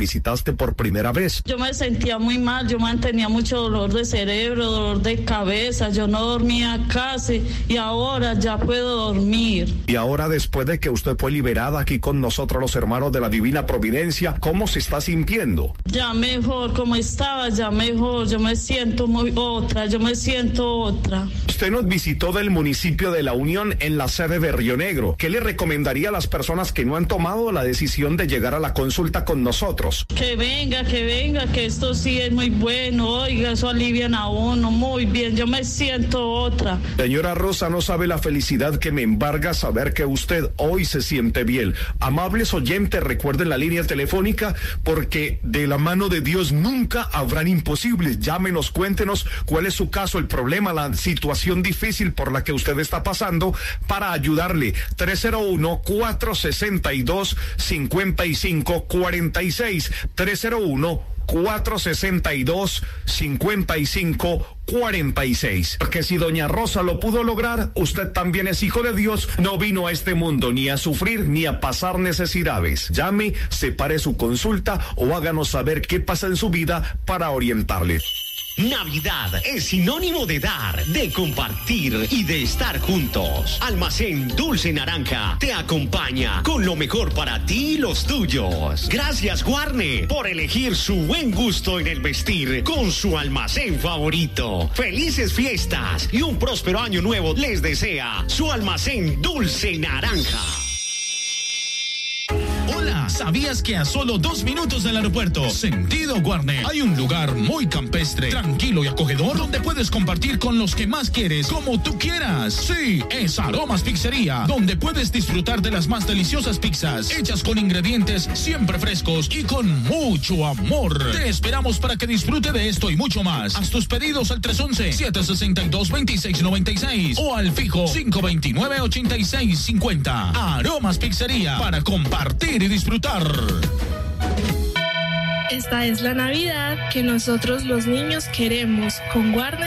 visitaste por primera vez. Yo me sentía muy mal, yo mantenía mucho dolor de cerebro, dolor de cabeza, yo no dormía casi y ahora ya puedo dormir. Y ahora, después de que usted fue liberada aquí con nosotros los hermanos de la Divina Providencia, ¿cómo se está sintiendo? Ya mejor, como estaba, ya mejor, yo me siento yo me siento otra. Usted nos visitó del municipio de La Unión en la sede de Río Negro. ¿Qué le recomendaría a las personas que no han tomado la decisión de llegar a la consulta con nosotros? Que venga, que esto sí es muy bueno, oiga, eso alivian a uno, muy bien, yo me siento otra. Señora Rosa, no sabe la felicidad que me embarga saber que usted hoy se siente bien. Amables oyentes, recuerden la línea telefónica, porque de la mano de Dios nunca habrán imposibles. Llámenos, cuéntenos cuál es su caso, el problema, la situación difícil por la que usted está pasando para ayudarle. 301-462-5546. 301-462-5546. Porque si doña Rosa lo pudo lograr, usted también es hijo de Dios. No vino a este mundo ni a sufrir ni a pasar necesidades. Llame, separe su consulta o háganos saber qué pasa en su vida para orientarle. Navidad es sinónimo de dar, de compartir y de estar juntos. Almacén Dulce Naranja te acompaña con lo mejor para ti y los tuyos. Gracias, Guarne, por elegir su buen gusto en el vestir con su almacén favorito. Felices fiestas y un próspero año nuevo les desea su almacén Dulce Naranja. Hola, ¿sabías que a solo 2 minutos del aeropuerto, sentido Guarne, hay un lugar muy campestre, tranquilo y acogedor donde puedes compartir con los que más quieres, como tú quieras? Sí, es Aromas Pizzería, donde puedes disfrutar de las más deliciosas pizzas, hechas con ingredientes siempre frescos y con mucho amor. Te esperamos para que disfrute de esto y mucho más. Haz tus pedidos al 311-762-2696 o al fijo 529-8650. Aromas Pizzería, para compartir y disfrutar. Esta es la Navidad que nosotros los niños queremos. Con Guarne